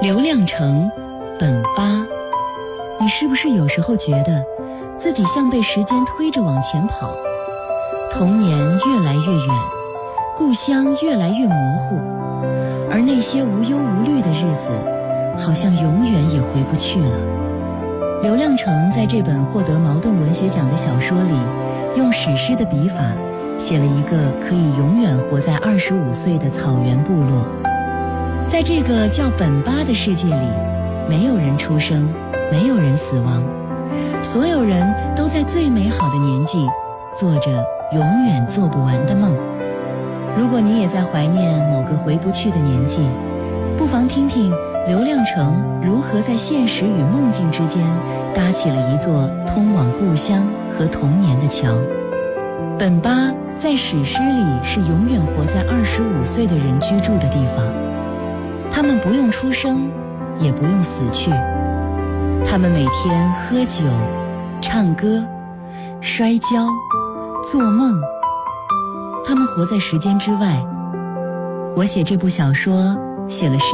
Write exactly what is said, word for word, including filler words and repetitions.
刘亮程，本八。你是不是有时候觉得自己像被时间推着往前跑，童年越来越远，故乡越来越模糊，而那些无忧无虑的日子好像永远也回不去了。刘亮程在这本获得茅盾文学奖的小说里，用史诗的笔法写了一个可以永远活在二十五岁的草原部落。在这个叫本巴的世界里，没有人出生，没有人死亡，所有人都在最美好的年纪做着永远做不完的梦。如果你也在怀念某个回不去的年纪，不妨听听刘亮程如何在现实与梦境之间搭起了一座通往故乡和童年的桥。本巴在史诗里是永远活在二十五岁的人居住的地方，他们不用出生，也不用死去，他们每天喝酒、唱歌、摔跤、做梦，他们活在时间之外。我写这部小说写了十